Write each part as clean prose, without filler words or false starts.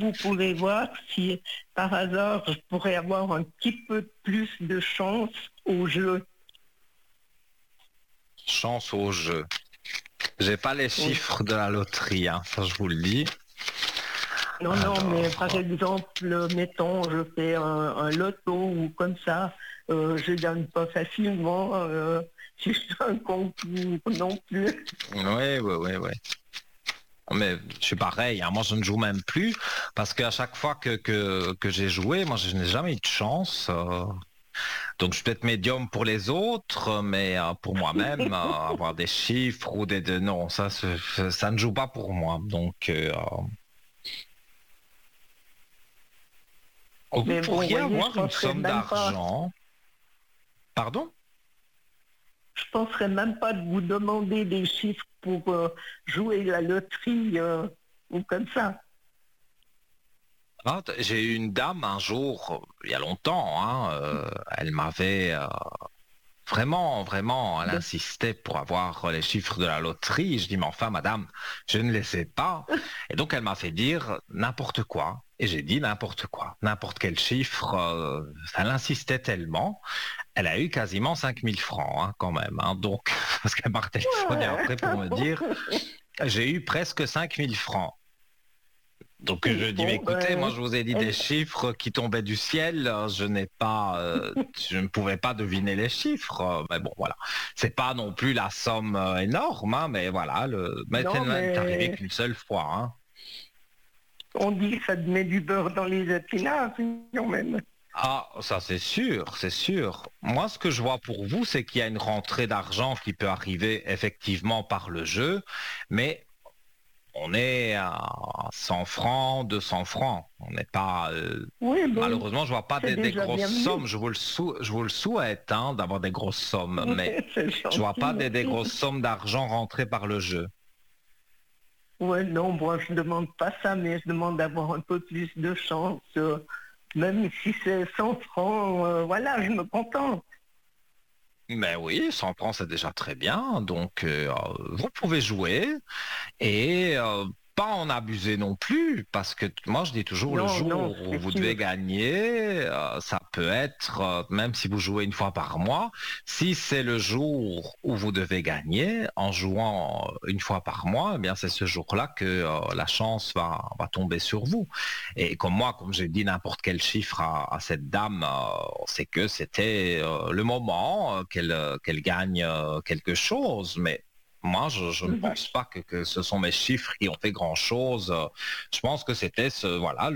vous pourrez voir si par hasard je pourrais avoir un petit peu plus de chance au jeu. Chance au jeu. J'ai pas les Oui. chiffres de la loterie, hein, ça je vous le dis. Non, mais par Alors, exemple, mettons, je fais un loto ou comme ça, je gagne pas facilement, si je fais un concours non plus. ouais. Mais je suis pareil, hein, moi je ne joue même plus parce qu'à chaque fois que j'ai joué, moi je n'ai jamais eu de chance. Donc je suis peut-être médium pour les autres, mais pour moi-même, avoir des chiffres ou non, ça ne joue pas pour moi. Donc vous Mais bon, vous pourriez voyez, avoir une somme d'argent. Pardon? je penserais même pas de vous demander des chiffres pour jouer la loterie ou comme ça. Ah, j'ai eu une dame un jour, il y a longtemps, hein, elle m'avait vraiment, elle insistait pour avoir les chiffres de la loterie. Je dis, mais enfin, madame, je ne les sais pas. Et donc, elle m'a fait dire n'importe quoi. Et j'ai dit n'importe quoi, n'importe quel chiffre. Elle insistait tellement. Elle a eu quasiment 5 000 francs, hein, quand même. Hein. Donc, parce qu'elle m'a téléphoné après pour me dire, j'ai eu presque 5 000 francs. Donc je dis, mais Bon, écoutez, moi je vous ai dit des chiffres qui tombaient du ciel, je ne pouvais pas deviner les chiffres, mais bon voilà, c'est pas non plus la somme énorme, hein, mais voilà, mais ça non, n'est arrivé mais qu'une seule fois. Hein. on dit que ça te met du beurre dans les épinards, quand même. Ah, ça c'est sûr, c'est sûr. Moi, ce que je vois pour vous, c'est qu'il y a une rentrée d'argent qui peut arriver effectivement par le jeu, mais on est à 100 francs, 200 francs. On n'est pas. Oui, bon, Malheureusement, je vois pas c'est des déjà grosses bien mieux. sommes. Je vous le souhaite, hein, d'avoir des grosses sommes, mais C'est je vois gentil, pas des merci. grosses sommes d'argent rentrées par le jeu. Ouais, non, moi je demande pas ça, mais je demande d'avoir un peu plus de chance. Même si c'est 100 francs, voilà, je me contente. Mais oui, 100 francs, c'est déjà très bien. Donc, vous pouvez jouer. Et pas en abuser non plus, parce que moi je dis toujours le Non, jour où c'est vous devez sûr. gagner, ça peut être, même si vous jouez une fois par mois, si c'est le jour où vous devez gagner en jouant une fois par mois, eh bien c'est ce jour-là que la chance va tomber sur vous. Et comme moi, comme j'ai dit n'importe quel chiffre à cette dame, c'est que c'était le moment qu'elle gagne quelque chose, mais moi, je ne pense pas que ce sont mes chiffres qui ont fait grand-chose. Je pense que c'était voilà,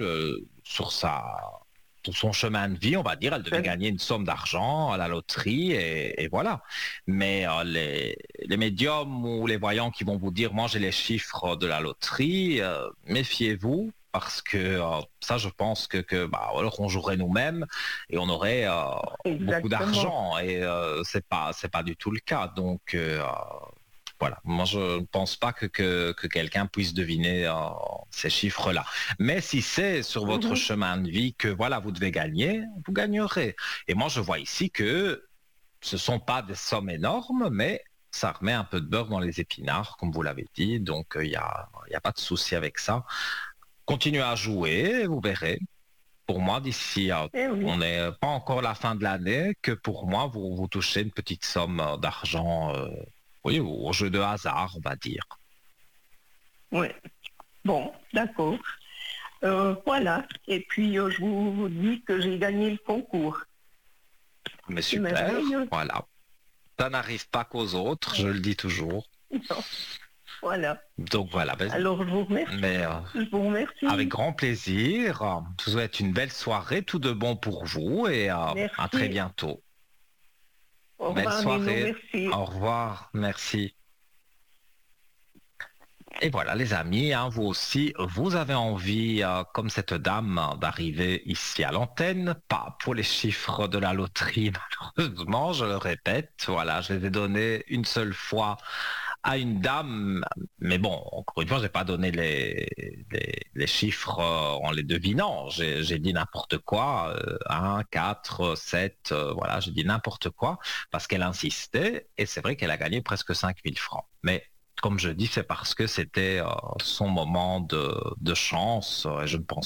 sur son chemin de vie, on va dire, elle devait gagner une somme d'argent à la loterie et voilà. Mais les médiums ou les voyants qui vont vous dire, moi j'ai les chiffres de la loterie, méfiez-vous. Parce que ça, je pense que alors on jouerait nous-mêmes et on aurait beaucoup Exactement. d'argent et c'est pas du tout le cas. Donc voilà, moi je ne pense pas que quelqu'un puisse deviner ces chiffres-là. Mais si c'est sur votre Mhm. chemin de vie que voilà, vous devez gagner, vous gagnerez. Et moi je vois ici que ce ne sont pas des sommes énormes, mais ça remet un peu de beurre dans les épinards, comme vous l'avez dit. Donc y a pas de souci avec ça. Continuez à jouer, vous verrez. Pour moi, d'ici, Eh oui, on n'est pas encore la fin de l'année, que pour moi, vous touchez une petite somme d'argent, oui, au jeu de hasard, on va dire. oui. Bon, d'accord. Voilà. Et puis, je vous dis que j'ai gagné le concours. Mais C'est super, merveilleux. voilà. Ça n'arrive pas qu'aux autres, je le dis toujours. Non, voilà. Donc voilà, Alors, je vous remercie. mais Je vous avec remercie. grand plaisir. Je vous souhaite une belle soirée, tout de bon pour vous et à très Merci. bientôt. Au Belle revoir, Nino. soirée. Merci. Au revoir, merci. Et voilà, les amis, hein, vous aussi, vous avez envie, comme cette dame, d'arriver ici à l'antenne, pas pour les chiffres de la loterie, malheureusement, je le répète. Voilà, je les ai donnés une seule fois à une dame, mais bon, encore une fois, j'ai pas donné les chiffres en les devinant. J'ai dit n'importe quoi, 1, 4, 7, voilà, j'ai dit n'importe quoi, parce qu'elle insistait, et c'est vrai qu'elle a gagné presque 5 000 francs. Mais comme je dis, c'est parce que c'était son moment de chance. Je ne pense